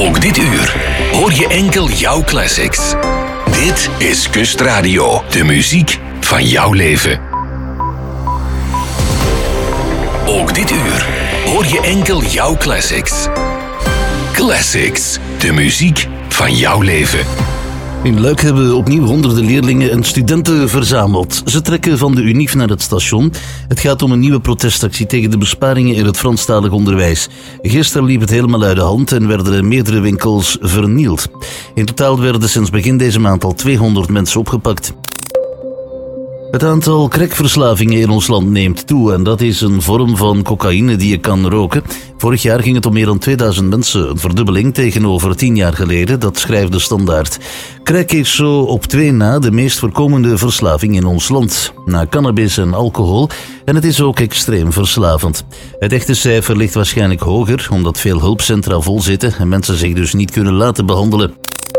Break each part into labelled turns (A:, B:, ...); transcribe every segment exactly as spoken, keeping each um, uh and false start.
A: Ook dit uur hoor je enkel jouw classics. Dit is Kustradio, de muziek van jouw leven. Ook dit uur hoor je enkel jouw classics. Classics, de muziek van jouw leven.
B: In Luik hebben opnieuw honderden leerlingen en studenten verzameld. Ze trekken van de Unief naar het station. Het gaat om een nieuwe protestactie tegen de besparingen in het Franstalig onderwijs. Gisteren liep het helemaal uit de hand en werden er meerdere winkels vernield. In totaal werden sinds begin deze maand al tweehonderd mensen opgepakt. Het aantal crackverslavingen in ons land neemt toe en dat is een vorm van cocaïne die je kan roken. Vorig jaar ging het om meer dan tweeduizend mensen, een verdubbeling tegenover tien jaar geleden, dat schrijft de Standaard. Crack is zo op twee na de meest voorkomende verslaving in ons land, na cannabis en alcohol, en het is ook extreem verslavend. Het echte cijfer ligt waarschijnlijk hoger, omdat veel hulpcentra vol zitten en mensen zich dus niet kunnen laten behandelen.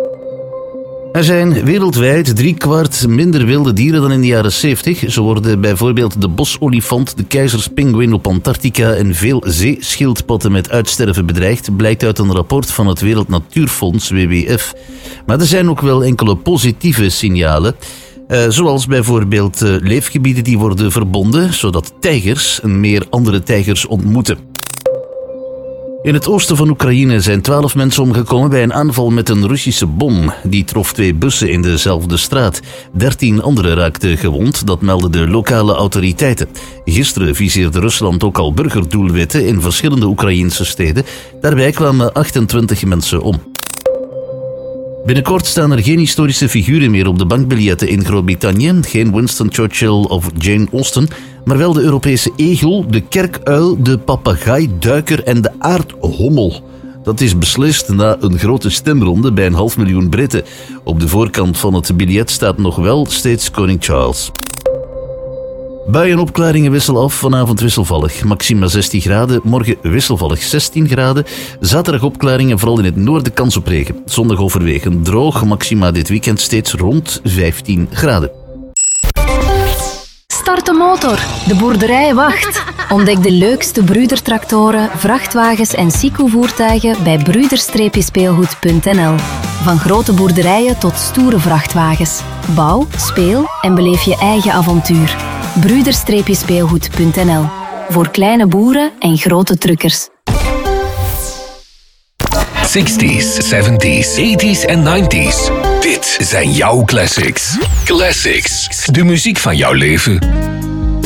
B: Er zijn wereldwijd drie kwart minder wilde dieren dan in de jaren zeventig. Zo worden bijvoorbeeld de bosolifant, de keizerspinguïn op Antarctica en veel zeeschildpadden met uitsterven bedreigd, blijkt uit een rapport van het Wereld Natuurfonds, W W F. Maar er zijn ook wel enkele positieve signalen. Uh, zoals bijvoorbeeld uh, leefgebieden die worden verbonden, zodat tijgers een meer andere tijgers ontmoeten. In het oosten van Oekraïne zijn twaalf mensen omgekomen bij een aanval met een Russische bom. Die trof twee bussen in dezelfde straat. Dertien anderen raakten gewond, dat melden de lokale autoriteiten. Gisteren viseerde Rusland ook al burgerdoelwitten in verschillende Oekraïnse steden. Daarbij kwamen achtentwintig mensen om. Binnenkort staan er geen historische figuren meer op de bankbiljetten in Groot-Brittannië. Geen Winston Churchill of Jane Austen, maar wel de Europese egel, de kerkuil, de papegaaiduiker en de aardhommel. Dat is beslist na een grote stemronde bij een half miljoen Britten. Op de voorkant van het biljet staat nog wel steeds koning Charles. Buien en opklaringen wisselen af, vanavond wisselvallig. Maxima zestien graden, morgen wisselvallig zestien graden. Zaterdag opklaringen, vooral in het noorden kans op regen. Zondag overwegend droog, maxima dit weekend steeds rond vijftien graden.
C: Start de motor, de boerderij wacht. Ontdek de leukste Brüder-tractoren, vrachtwagens en Sico-voertuigen bij brüder speelgoed punt n l. Van grote boerderijen tot stoere vrachtwagens. Bouw, speel en beleef je eigen avontuur. brüder speelgoed punt n l. Voor kleine boeren en grote truckers.
A: zestig's, zeventig's, tachtig's en ninetig's. Dit zijn jouw classics. Classics, de muziek van jouw leven.